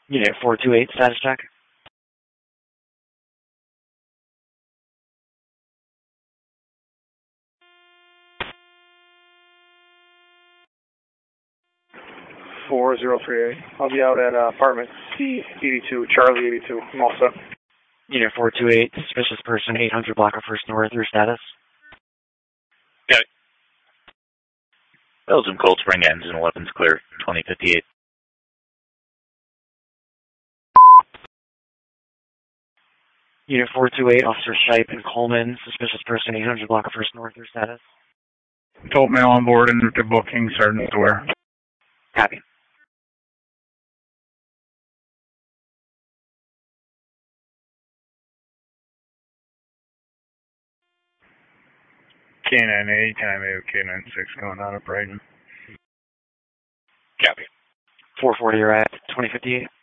Unit 428, status check. I'll be out at apartment C82, Charlie 82. I'm all set. Unit 428, suspicious person, 800 block of First North, your status? Got it. Belgium Cold Spring engine 11's clear, 2058. Unit 428, Officer Shipe and Coleman, suspicious person, 800 block of First North, your status? Adult male on board and the booking, Sergeant Dwyer. Copy. K9A, time K96 going out of Brighton. Copy. 440, you're at 2058.